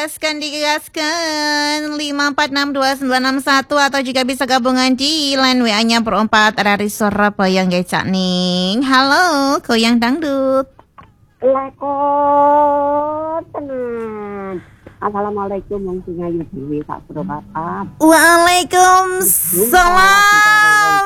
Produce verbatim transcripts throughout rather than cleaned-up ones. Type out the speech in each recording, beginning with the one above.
digaskan, digaskan lima empat enam dua sembilan enam satu atau juga bisa gabungan di line W A-nya Pro empat dari Surabaya nggih Cak Ning. Halo, goyang dangdut. Leko tenan. Assalamualaikum wong sing ayu dhewe sak Surabaya. Waalaikumsalam.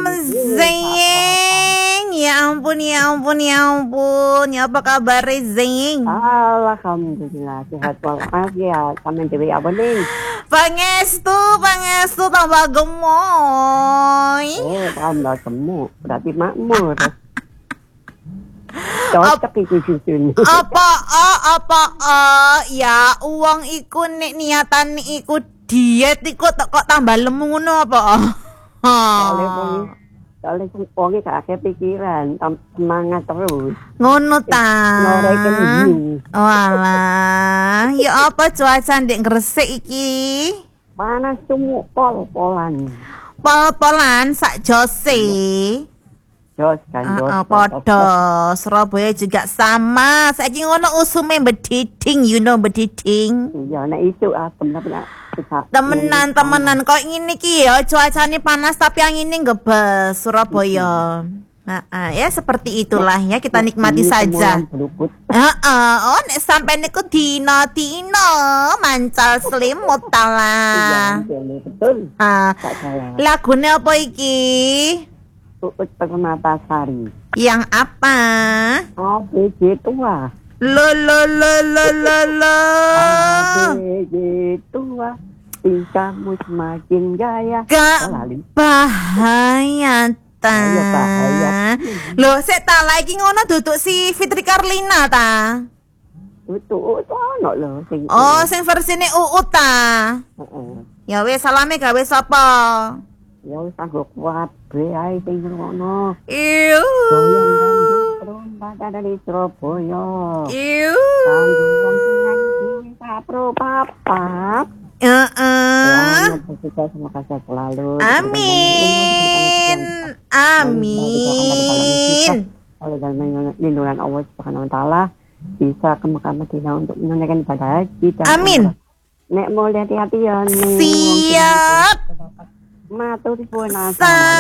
Zeng. Ya ampun, ya ampun, ya ampun. Ya apa kabar Zeng? Alhamdulillah sehat walafiat. Sampeyan dhewe apa ning? Pangestu, pangestu tambah gemoy. Oh, tambah gemuk. Berarti makmur. Cocok iku susun. Apa ah, apa ah, ya uang iku nek niatan iku diet iku kok kok tambah lemu ngono apa? Soale wong soale wong iki gak akeh pikiran, semangat terus. Ngono ta. Noreke nyu. Walah, ya apa cuaca ndek Gresik iki? Panas cumuk pol-polan. Pol-polan sak jose. Jos kan jos. Uh, uh, podo Surabaya juga sama. Saiki ngono usume bediding, you know bediding. Iya, nek isu ah bener-bener Temenan, temenan kok ngene iki ya, cuacane panas tapi angine ngebes Surabaya. Nah, uh, ya seperti itulah ya, kita nikmati saja. Heeh, oh nek sampai niku dino-dino mancal selimut tala. Iya, betul. Ah, lagune apa iki? Uut Permatasari. Yang apa? A B C tua. Lo lo lo lo lo lo. A B C tua. Tingkahmu semakin gaya. Gak bahaya ta. Ayo, bahaya. Loh, sik ta lagi ngono duduk si Fitri Karlina ta. Itu itu ono lho sing. Oh, sing versine Uut ta. Heeh. Ya wis salame gawe sapa? Ya wis aku kuat be ae sing ngono. Iu. Perompak dari Surabaya. Iu. Kanggo wong sing ayu sak pro papat. Heeh. Semoga sehat selalu. Amin. Amin. Oleh dalam lindungan Allah Subhanahu wa taala bisa ke Mekah Madinah untuk menunaikan ibadah haji. Amin. Nek mau hati-hati ya nih. Siap. Matur suwun.